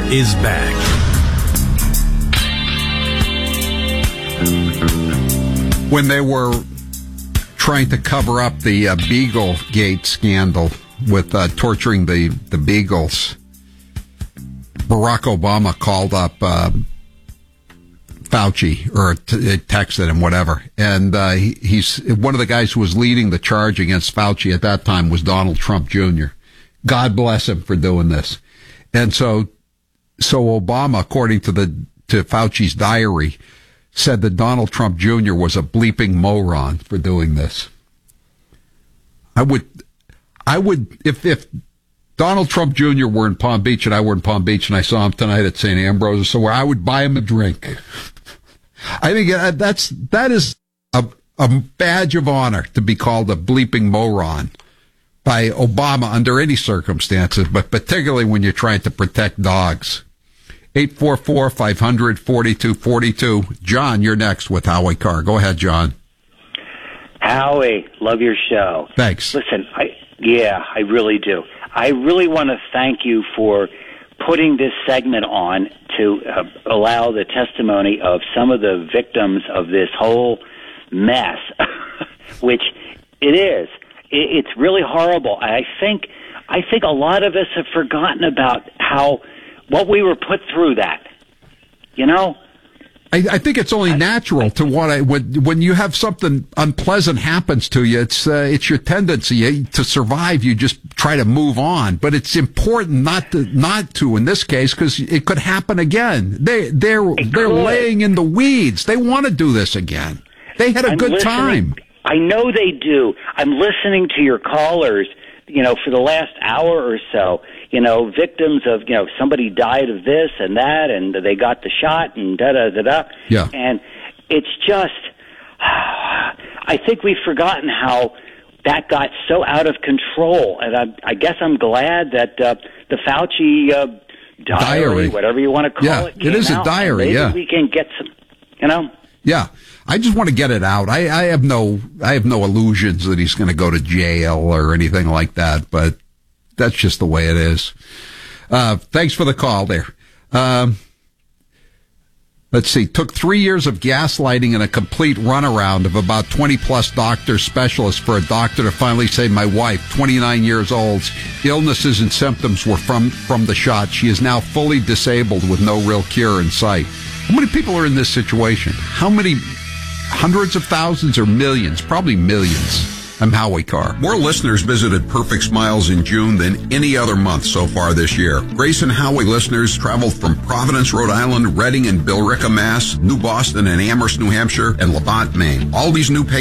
is back. When they were trying to cover up the Beagle-gate scandal with torturing the Beagles, Barack Obama called up Fauci, or texted him, whatever. And he's one of the guys who was leading the charge against Fauci at that time was Donald Trump Jr. God bless him for doing this. And so Obama, according to Fauci's diary, said that Donald Trump Jr. was a bleeping moron for doing this. I would, if Donald Trump Jr. were in Palm Beach and I were in Palm Beach and I saw him tonight at St. Ambrose or somewhere, I would buy him a drink. I think that is a badge of honor to be called a bleeping moron by Obama under any circumstances, but particularly when you're trying to protect dogs. 844-500-4242. John, you're next with Howie Carr. Go ahead, John. Howie, love your show. Thanks. Listen, I really do. I really want to thank you for putting this segment on to allow the testimony of some of the victims of this whole mess, which it is. It's really horrible. I think a lot of us have forgotten about what we were put through that. You know? I think it's only natural to when you have something unpleasant happens to you, it's your tendency to survive. You just try to move on, but it's important not to in this case, because it could happen again. They're laying in the weeds. They want to do this again. They had a good time. I know they do. I'm listening to your callers, for the last hour or so, victims of, somebody died of this and that, and they got the shot and da-da-da-da. Yeah. And it's just, I think we've forgotten how that got so out of control. And I guess I'm glad that the Fauci diary, whatever you want to call it, came it is out, a diary, maybe we can get some, Yeah. I just want to get it out. I have no illusions that he's going to go to jail or anything like that, but that's just the way it is. Thanks for the call there. Let's see. Took 3 years of gaslighting and a complete runaround of about 20-plus doctors, specialists for a doctor to finally say my wife, 29 years old, illnesses and symptoms were from the shot. She is now fully disabled with no real cure in sight. How many people are in this situation? How many? Hundreds of thousands or millions? Probably millions. I'm Howie Carr. More listeners visited Perfect Smiles in June than any other month so far this year. Grace and Howie listeners traveled from Providence, Rhode Island, Reading and Billerica, Mass., New Boston and Amherst, New Hampshire, and Levant, Maine. All these new patients